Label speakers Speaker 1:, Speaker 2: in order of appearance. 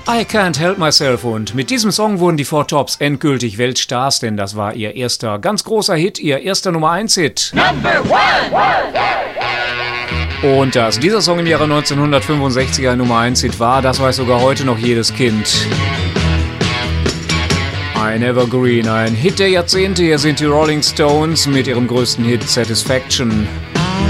Speaker 1: I Can't Help Myself, und mit diesem Song wurden die Four Tops endgültig Weltstars, denn das war ihr erster ganz großer Hit, ihr erster Nummer 1 Hit.
Speaker 2: Number one.
Speaker 1: Und dass dieser Song im Jahre 1965 ein Nummer 1 Hit war, das weiß sogar heute noch jedes Kind. Ein Evergreen, ein Hit der Jahrzehnte. Hier sind die Rolling Stones mit ihrem größten Hit Satisfaction.